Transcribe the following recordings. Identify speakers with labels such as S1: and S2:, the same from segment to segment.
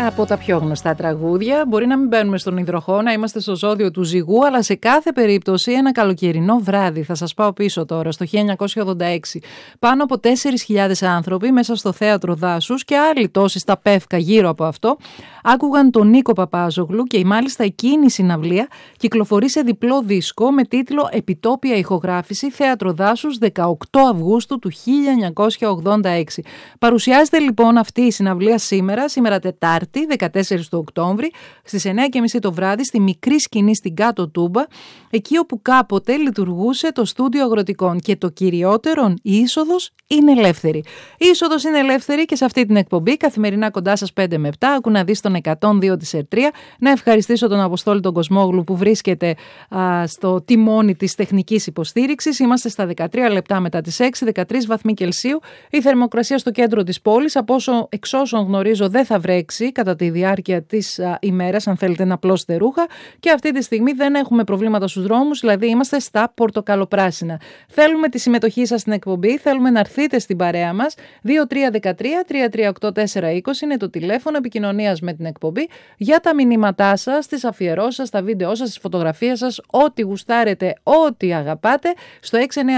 S1: Από τα πιο γνωστά τραγούδια. Μπορεί να μην μπαίνουμε στον υδροχό, να είμαστε στο ζώδιο του ζυγού, αλλά σε κάθε περίπτωση ένα καλοκαιρινό βράδυ. Θα σας πάω πίσω τώρα, στο 1986. Πάνω από 4.000 άνθρωποι μέσα στο θέατρο Δάσους και άλλοι τόσοι στα Πεύκα γύρω από αυτό άκουγαν τον Νίκο Παπάζογλου και μάλιστα εκείνη η συναυλία κυκλοφορεί σε διπλό δίσκο με τίτλο «Επιτόπια ηχογράφηση Θέατρο Δάσους 18 Αυγούστου του 1986». Παρουσιάζεται λοιπόν αυτή η συναυλία σήμερα Τετάρτη, 14 του Οκτώβρη, στις 9.30 το βράδυ, στη μικρή σκηνή στην Κάτω Τούμπα, εκεί όπου κάποτε λειτουργούσε το στούντιο αγροτικών. Και το κυριότερον, η είσοδος είναι ελεύθερη. Η είσοδος είναι ελεύθερη και σε αυτή την εκπομπή, καθημερινά κοντά σας 5 με 7, άκου να δεις τον 102 της ΕΡΤΡΙΑ. Να ευχαριστήσω τον Αποστόλη τον Κοσμόγλου που βρίσκεται στο τιμόνι της τεχνικής υποστήριξης. Είμαστε στα 13 λεπτά μετά τις 6, 13 βαθμοί Κελσίου. Η θερμοκρασία στο κέντρο της πόλης, εξ όσων γνωρίζω, δεν θα βρέξει κατά τη διάρκεια της ημέρας, αν θέλετε να πλώσετε ρούχα, και αυτή τη στιγμή δεν έχουμε προβλήματα στους δρόμους, δηλαδή είμαστε στα πορτοκαλοπράσινα. Θέλουμε τη συμμετοχή σας στην εκπομπή, θέλουμε να έρθετε στην παρέα μας. 2313-338-420 είναι το τηλέφωνο επικοινωνίας με την εκπομπή για τα μηνύματά σας, τις αφιερώσεις σας, τα βίντεό σας, τις φωτογραφίες σας, ό,τι γουστάρετε, ό,τι αγαπάτε, στο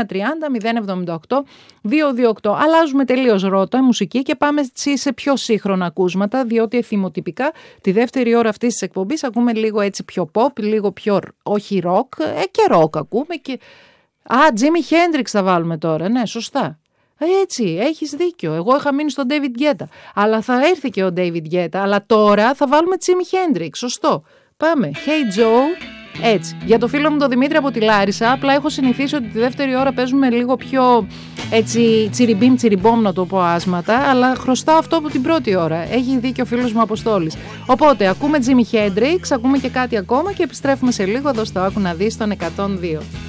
S1: 6930-078-228. Αλλάζουμε τελείως ρότα, μουσική, και πάμε σε πιο σύγχρονα ακούσματα, διότι εθιμοτυπικά τη δεύτερη ώρα αυτής της εκπομπής ακούμε λίγο έτσι πιο pop, λίγο πιο όχι rock, και rock ακούμε και... Jimi Hendrix θα βάλουμε τώρα, ναι, σωστά. Έτσι, έχεις δίκιο. Εγώ είχα μείνει στον David Guetta, αλλά θα έρθει και ο David Guetta, αλλά τώρα θα βάλουμε Jimi Hendrix, σωστό. Πάμε, Hey Joe. Έτσι, για το φίλο μου τον Δημήτρη από τη Λάρισα, απλά έχω συνηθίσει ότι τη δεύτερη ώρα παίζουμε λίγο πιο έτσι τσιριμπίμ τσιριμπόμ, να το πω άσματα, αλλά χρωστάω αυτό από την πρώτη ώρα. Έχει δίκιο ο φίλος μου Αποστόλης. Οπότε ακούμε Jimi Hendrix, ακούμε και κάτι ακόμα και επιστρέφουμε σε λίγο εδώ στο Άκου να δεις τον 102.